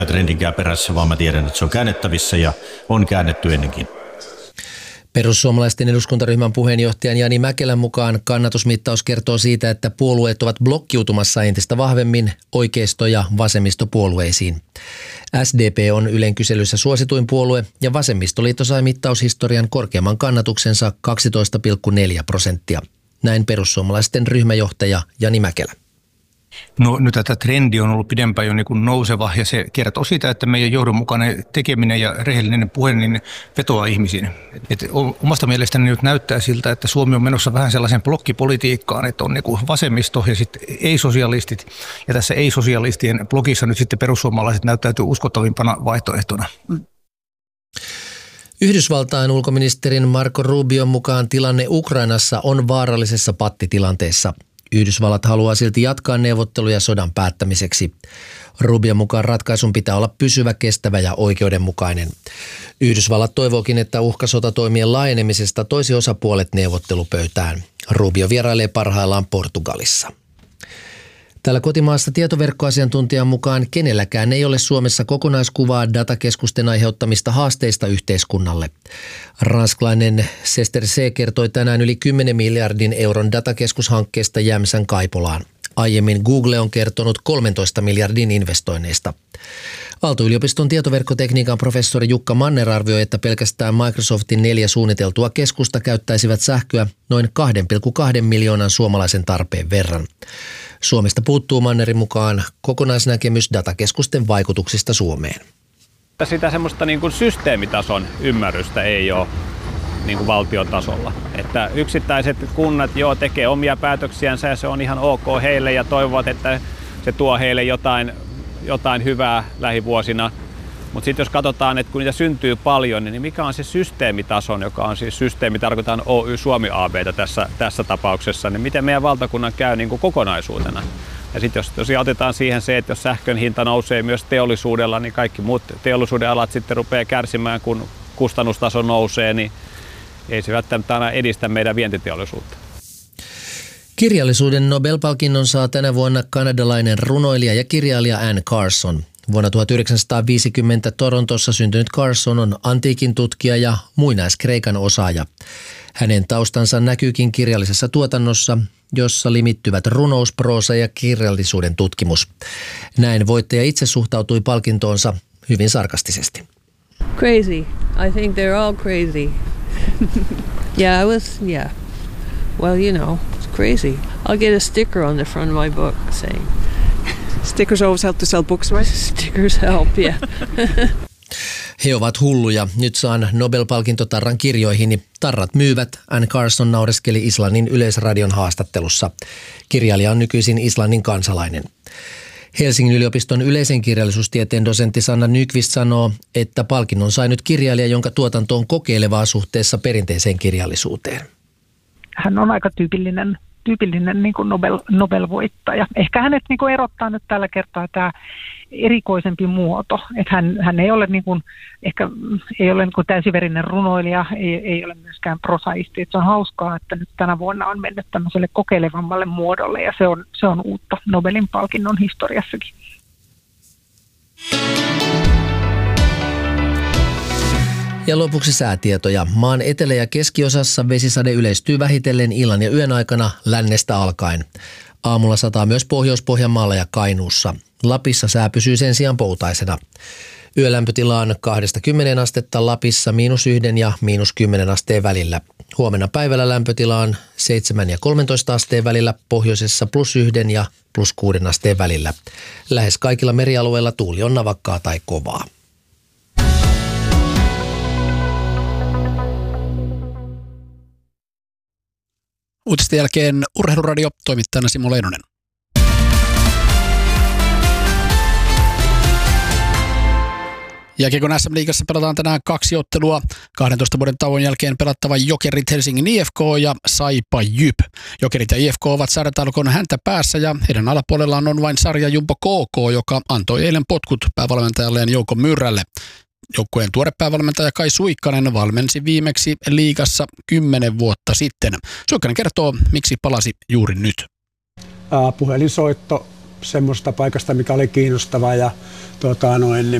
trendinkään perässä, vaan mä tiedän, että se on käännettävissä ja on käännetty ennenkin. Perussuomalaisten eduskuntaryhmän puheenjohtajan Jani Mäkelän mukaan kannatusmittaus kertoo siitä, että puolueet ovat blokkiutumassa entistä vahvemmin oikeisto- ja vasemmistopuolueisiin. SDP on Ylen kyselyssä suosituin puolue ja vasemmistoliitto sai mittaushistorian korkeamman kannatuksensa 12,4%. Näin perussuomalaisten ryhmäjohtaja Jani Mäkelä. No nyt tämä trendi on ollut pidempään jo niin kuin nouseva ja se kertoo siitä, että meidän johdonmukainen tekeminen ja rehellinen puhe niin vetoaa ihmisiin. Omasta mielestäni nyt näyttää siltä, että Suomi on menossa vähän sellaisen blokkipolitiikkaan, että on niin kuin vasemmisto ja sitten ei-sosialistit. Ja tässä ei-sosialistien blokissa nyt sitten perussuomalaiset näyttäytyy uskottavimpana vaihtoehtona. Yhdysvaltain ulkoministerin Marco Rubion mukaan tilanne Ukrainassa on vaarallisessa pattitilanteessa. Yhdysvallat haluaa silti jatkaa neuvotteluja sodan päättämiseksi. Rubion mukaan ratkaisun pitää olla pysyvä, kestävä ja oikeudenmukainen. Yhdysvallat toivookin, että uhka sotatoimien laajenemisesta toisi osapuolet neuvottelupöytään. Rubio vierailee parhaillaan Portugalissa. Täällä kotimaassa tietoverkkoasiantuntijan mukaan kenelläkään ei ole Suomessa kokonaiskuvaa datakeskusten aiheuttamista haasteista yhteiskunnalle. Ranskalainen Sesterce kertoi tänään yli 10 miljardin euron datakeskushankkeesta Jämsän Kaipolaan. Aiemmin Google on kertonut 13 miljardin investoinneista. Aalto-yliopiston tietoverkkotekniikan professori Jukka Manner arvioi, että pelkästään Microsoftin 4 suunniteltua keskusta käyttäisivät sähköä noin 2,2 miljoonan suomalaisen tarpeen verran. Suomesta puuttuu Mannerin mukaan kokonaisnäkemys datakeskusten vaikutuksista Suomeen. Sitä semmoista niin kuin systeemitason ymmärrystä ei ole niin kuin valtiotasolla. Että yksittäiset kunnat tekee omia päätöksiänsä ja se on ihan ok heille ja toivovat, että se tuo heille jotain hyvää lähivuosina. Mutta sitten jos katsotaan, että kun niitä syntyy paljon, niin mikä on se systeemitason, joka on siis systeemi, tarkoitan Oy Suomi AB:tä tässä tapauksessa, niin miten meidän valtakunnan käy niin kuin kokonaisuutena. Ja sitten jos tosiaan otetaan siihen se, että jos sähkön hinta nousee myös teollisuudella, niin kaikki muut teollisuuden alat sitten rupeaa kärsimään, kun kustannustaso nousee, niin ei se välttämättä aina edistä meidän vientiteollisuutta. Kirjallisuuden Nobel-palkinnon saa tänä vuonna kanadalainen runoilija ja kirjailija Anne Carson. Vuonna 1950 Torontossa syntynyt Carson on antiikin tutkija ja muinaiskreikan osaaja. Hänen taustansa näkyykin kirjallisessa tuotannossa, jossa limittyvät runous, proosa ja kirjallisuuden tutkimus. Näin voittaja itse suhtautui palkintoonsa hyvin sarkastisesti. Crazy. I think they're all crazy. Well, it's crazy. I'll get a sticker on the front of my book saying. Stickers always help to sell books, right? Stickers help, yeah. He ovat hulluja. Nyt saan Nobel-palkintotarran kirjoihini. Tarrat myyvät, Anne Carson naureskeli Islannin yleisradion haastattelussa. Kirjailija on nykyisin Islannin kansalainen. Helsingin yliopiston yleisen kirjallisuustieteen dosentti Sanna Nyqvist sanoo, että palkinnon sai nyt kirjailija, jonka tuotanto on kokeilevaa suhteessa perinteiseen kirjallisuuteen. Hän on aika tyypillinen niin kuin Nobel-voittaja. Ehkä hänet niin kuin erottaa nyt tällä kertaa tämä erikoisempi muoto. Että hän ei ole, niin kuin, ehkä ei ole niin kuin täysiverinen runoilija, ei ole myöskään prosaisti. Että se on hauskaa, että nyt tänä vuonna on mennyt tämmöiselle kokeilevammalle muodolle ja se on uutta Nobelin palkinnon historiassakin. Ja lopuksi säätietoja. Maan etelä- ja keskiosassa vesisade yleistyy vähitellen illan ja yön aikana lännestä alkaen. Aamulla sataa myös Pohjois-Pohjanmaalla ja Kainuussa. Lapissa sää pysyy sen sijaan poutaisena. Yölämpötila on 2-10 astetta Lapissa -1 ja -10 asteen välillä. Huomenna päivällä lämpötila on 7 ja 13 asteen välillä, pohjoisessa +1 ja +6 asteen välillä. Lähes kaikilla merialueilla tuuli on navakkaa tai kovaa. Uutisten jälkeen Urheiluradio, toimittajana Simo Leinonen. Jääkiekon SM-liigassa pelataan tänään 2 ottelua. 12 vuoden tauon jälkeen pelattava Jokerit Helsingin IFK ja Saipa Jyp. Jokerit ja IFK ovat sarjataulukon häntä päässä ja heidän alapuolellaan on vain sarjajumbo KK, joka antoi eilen potkut päävalmentajalleen Jouko Myrrälle. Joukkueen tuore päävalmentaja Kai Suikkanen valmensi viimeksi liigassa 10 vuotta sitten. Suikkanen kertoo, miksi palasi juuri nyt. Puhelinsoitto semmoista paikasta, mikä oli kiinnostavaa ja